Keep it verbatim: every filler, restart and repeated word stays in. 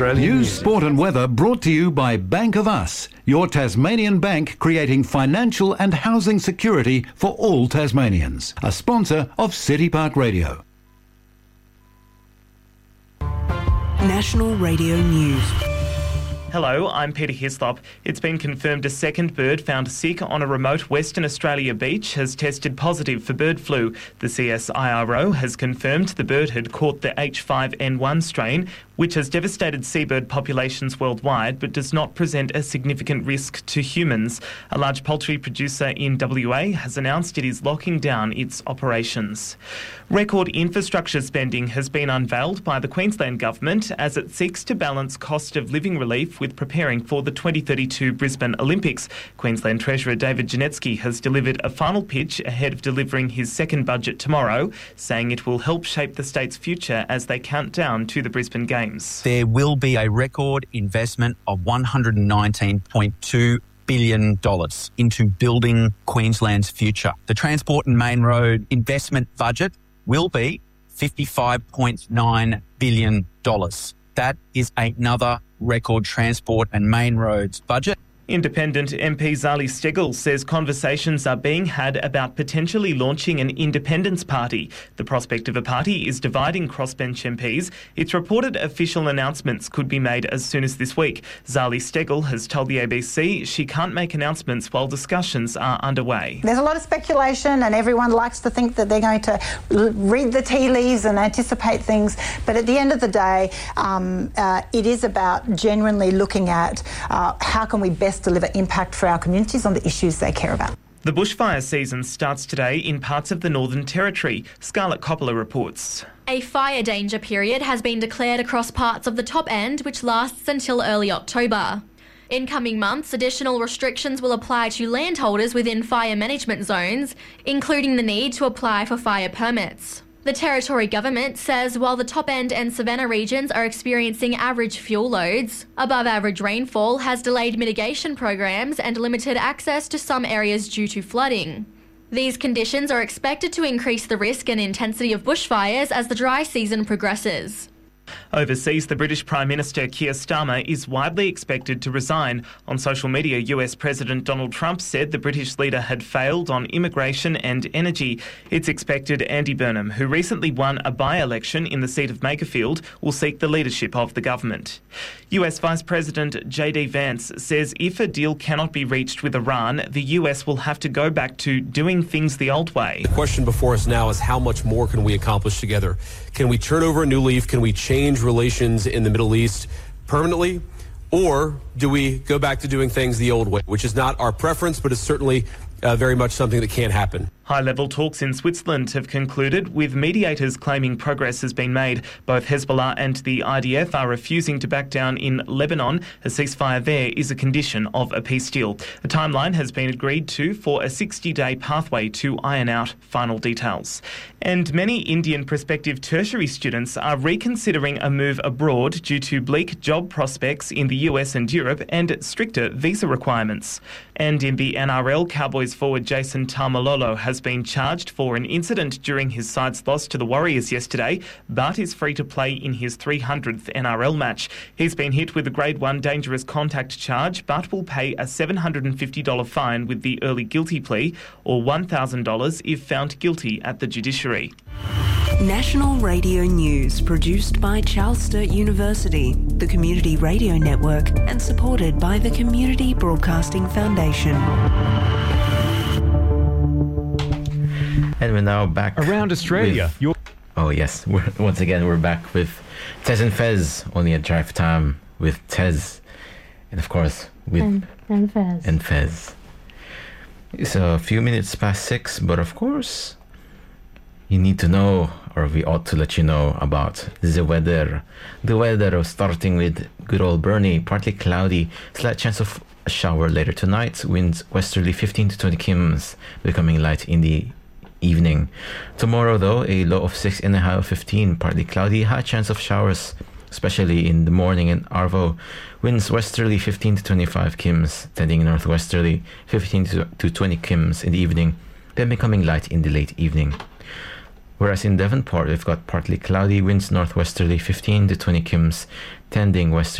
News, sport and weather brought to you by Bank of Us, your Tasmanian bank creating financial and housing security for all Tasmanians. A sponsor of City Park Radio. National Radio News. Hello, I'm Peter Hislop. It's been confirmed a second bird found sick on a remote Western Australia beach has tested positive for bird flu. The C S I R O has confirmed the bird had caught the H five N one strain, which has devastated seabird populations worldwide but does not present a significant risk to humans. A large poultry producer in W A has announced it is locking down its operations. Record infrastructure spending has been unveiled by the Queensland Government as it seeks to balance cost of living relief with preparing for the twenty thirty-two Brisbane Olympics. Queensland Treasurer David Janetsky has delivered a final pitch ahead of delivering his second budget tomorrow, saying it will help shape the state's future as they count down to the Brisbane Games. There will be a record investment of one hundred nineteen point two billion dollars into building Queensland's future. The Transport and Main Road investment budget will be fifty-five point nine billion dollars. That is another record transport and main roads budget. Independent M P Zali Steggall says conversations are being had about potentially launching an independence party. The prospect of a party is dividing crossbench M Ps. It's reported official announcements could be made as soon as this week. Zali Steggall has told the A B C she can't make announcements while discussions are underway. There's a lot of speculation and everyone likes to think that they're going to read the tea leaves and anticipate things. But at the end of the day, um, uh, it is about genuinely looking at uh, how can we best deliver impact for our communities on the issues they care about. The bushfire season starts today in parts of the Northern Territory. Scarlett Coppola reports. A fire danger period has been declared across parts of the top end, which lasts until early October. In coming months, additional restrictions will apply to landholders within fire management zones, including the need to apply for fire permits. The Territory Government says while the top end and Savannah regions are experiencing average fuel loads, above average rainfall has delayed mitigation programs and limited access to some areas due to flooding. These conditions are expected to increase the risk and intensity of bushfires as the dry season progresses. Overseas, the British Prime Minister Keir Starmer is widely expected to resign. On social media, U S President Donald Trump said the British leader had failed on immigration and energy. It's expected Andy Burnham, who recently won a by-election in the seat of Makerfield, will seek the leadership of the government. U S Vice President J D Vance says if a deal cannot be reached with Iran, the U S will have to go back to doing things the old way. The question before us now is how much more can we accomplish together? Can we turn over a new leaf? Can we change relations in the Middle East permanently? Or do we go back to doing things the old way, which is not our preference, but is certainly uh, very much something that can happen. High-level talks in Switzerland have concluded, with mediators claiming progress has been made. Both Hezbollah and the I D F are refusing to back down in Lebanon. A ceasefire there is a condition of a peace deal. A timeline has been agreed to for a sixty-day pathway to iron out final details. And many Indian prospective tertiary students are reconsidering a move abroad due to bleak job prospects in the U S and Europe and stricter visa requirements. And in the N R L, Cowboys forward Jason Taumalolo has been charged for an incident during his side's loss to the Warriors yesterday, but is free to play in his three hundredth N R L match. He's been hit with a Grade one dangerous contact charge, but will pay a seven hundred fifty dollars fine with the early guilty plea, or one thousand dollars if found guilty at the judiciary. National Radio News, produced by Charles Sturt University, the Community Radio Network, and supported by the Community Broadcasting Foundation. And we're now back around Australia. With, You're... Oh yes, we're, once again we're back with Tez and Fez, only at Drive Time with Tez, and of course with and, and Fez. And Fez. It's a few minutes past six, but of course you need to know, or we ought to let you know about the weather. The weather, starting with good old Bernie, partly cloudy, slight chance of a shower later tonight. Winds westerly fifteen to twenty kilometers, becoming light in the evening. Tomorrow, though, a low of six and a high of fifteen, partly cloudy, high chance of showers, especially in the morning in Arvo. Winds westerly fifteen to twenty-five kilometers, tending northwesterly fifteen to twenty kilometers in the evening, then becoming light in the late evening. Whereas in Devonport, we've got partly cloudy, winds northwesterly fifteen to twenty kilometers, tending western